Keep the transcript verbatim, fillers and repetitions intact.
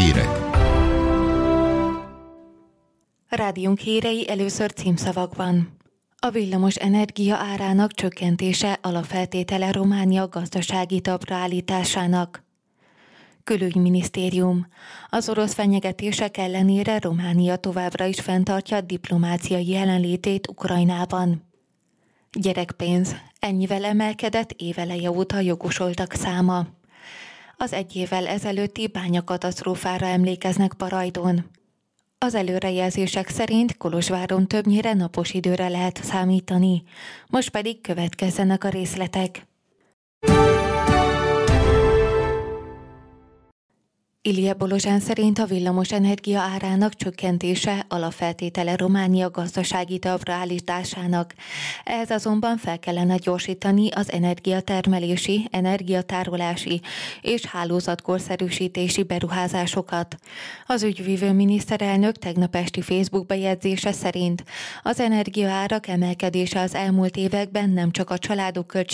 hírek. Rádiónk hírei először címszavakban. A villamos energia árának csökkentése alapfeltétele Románia gazdasági talpra állításának. Külügyminisztérium. Az orosz fenyegetések ellenére Románia továbbra is fenntartja diplomáciai jelenlétét Ukrajnában. Gyerekpénz. Ennyivel emelkedett éveleje óta jogosultak száma. Az egy évvel ezelőtti bányakatasztrófára emlékeznek Parajdon. Az előrejelzések szerint Kolozsváron többnyire napos időre lehet számítani, most pedig következzenek a részletek. Ilija Bolozsán szerint a villamos energia árának csökkentése alapfeltétele Románia gazdasági talpra állításának. Ehhez azonban fel kellene gyorsítani az energiatermelési, energiatárolási és hálózatkorszerűsítési beruházásokat. Az ügyvívő miniszterelnök tegnap esti Facebook bejegyzése szerint az energiaárak emelkedése az elmúlt években nem csak a családok költségvetésére